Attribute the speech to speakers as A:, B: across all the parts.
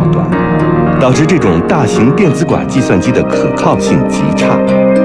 A: 短，导致这种大型电子管计算机的可靠性极差。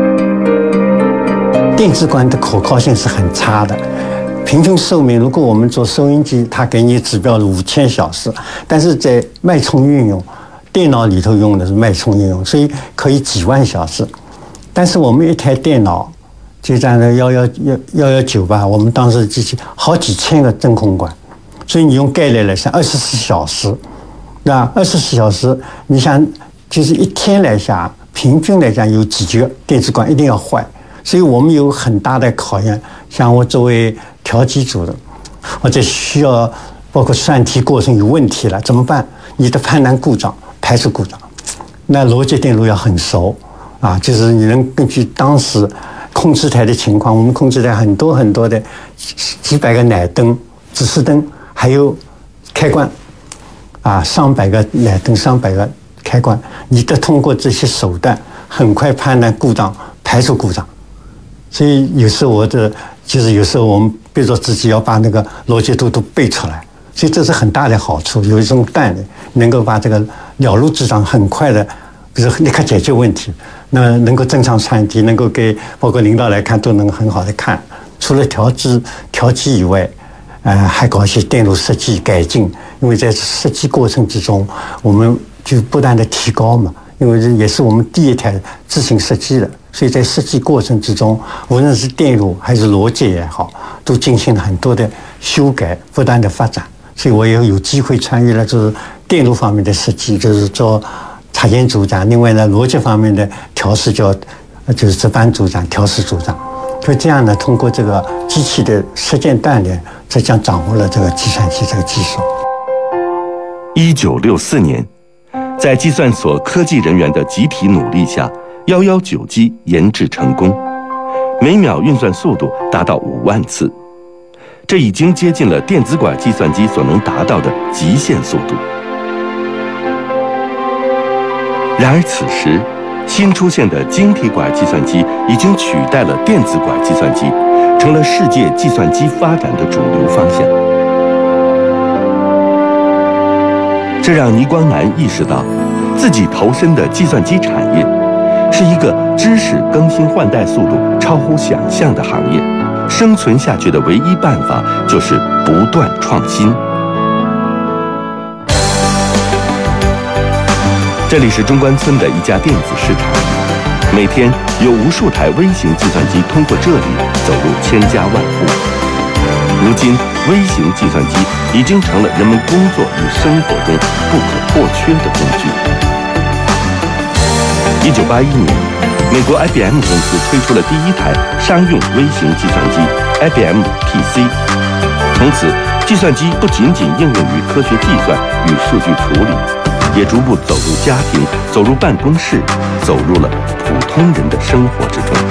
B: 电子管的可靠性是很差的，平均寿命，如果我们做收音机，它给你指标是5000小时，但是在脉冲运用，电脑里头用的是脉冲运用，所以可以几万小时。但是我们一台电脑，就在那119吧，我们当时机器好几千个真空管，所以你用概率来算，24小时，那24小时，你想就是一天来讲，平均来讲有几个电子管一定要坏。所以我们有很大的考验，像我作为调机组的，我这需要包括算题过程有问题了怎么办？你的判断故障、排除故障，那逻辑电路要很熟啊，就是你能根据当时控制台的情况，我们控制台很多很多的几百个奶灯、指示灯，还有开关啊，上百个奶灯、上百个开关，你得通过这些手段很快判断故障、排除故障。所以有时候有时候我们逼着自己要把那个逻辑图都背出来，所以这是很大的好处。有一种锻炼，能够把这个了如指掌，很快的，比如立刻解决问题，那能够正常算题，能够给包括领导来看都能很好的看。除了调机以外，还搞一些电路设计改进，因为在设计过程之中，我们就不断的提高嘛。因为这也是我们第一台自行设计的，所以在设计过程之中，无论是电路还是逻辑也好，都进行了很多的修改，不断的发展。所以我也有机会参与了就是电路方面的设计，就是做插件组长；另外呢，逻辑方面的调试就是值班组长、调试组长。所以这样呢，通过这个机器的实践锻炼，才将掌握了这个计算机这个技术。
A: 1964年。在计算所科技人员的集体努力下，119机研制成功，每秒运算速度达到5万次，这已经接近了电子管计算机所能达到的极限速度。然而此时，新出现的晶体管计算机已经取代了电子管计算机，成了世界计算机发展的主流方向。这让倪光南意识到，自己投身的计算机产业是一个知识更新换代速度超乎想象的行业，生存下去的唯一办法就是不断创新。这里是中关村的一家电子市场，每天有无数台微型计算机通过这里走入千家万户。如今，微型计算机已经成了人们工作与生活中不可或缺的工具。1981年，美国 IBM 公司推出了第一台商用微型计算机 IBM PC。从此，计算机不仅仅应用于科学计算与数据处理，也逐步走入家庭，走入办公室，走入了普通人的生活之中。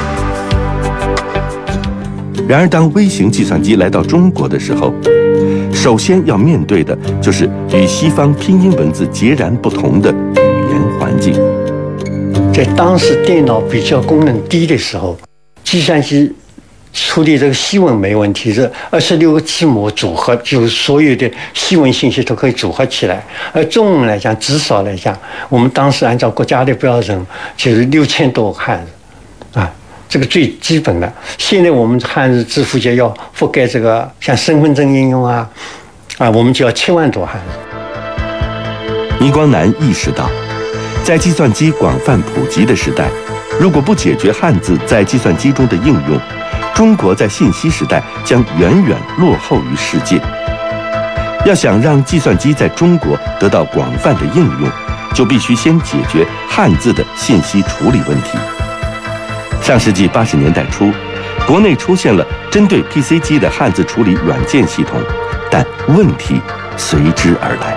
A: 然而，当微型计算机来到中国的时候，首先要面对的就是与西方拼音文字截然不同的语言环境。
B: 在当时电脑比较功能低的时候，计算机处理这个西文没问题，这26个字母组合，就所有的西文信息都可以组合起来。而中文来讲，至少来讲，我们当时按照国家的标准，就是6000多个汉字，啊。这个最基本的。现在我们汉字字符节要覆盖这个像身份证应用啊，我们就要7万多汉字。
A: 倪光南意识到，在计算机广泛普及的时代，如果不解决汉字在计算机中的应用，中国在信息时代将远远落后于世界。要想让计算机在中国得到广泛的应用，就必须先解决汉字的信息处理问题。上世纪80年代初，国内出现了针对 PC 机的汉字处理软件系统，但问题随之而来。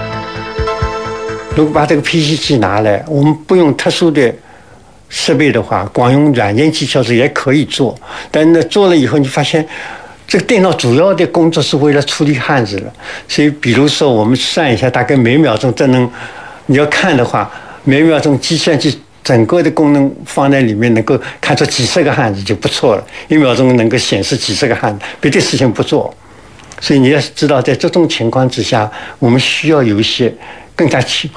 B: 如果把这个 PC 机拿来，我们不用特殊的设备的话，光用软件技巧也可以做。但是做了以后，你发现这个电脑主要的工作是为了处理汉字的。所以，比如说我们算一下，大概每秒钟你要看的话，每秒钟计算机整个的功能放在里面，能够看出几十个汉字就不错了。1秒钟能够显示几十个汉字，别的事情不做。所以你要知道，在这种情况之下，我们需要有一些更加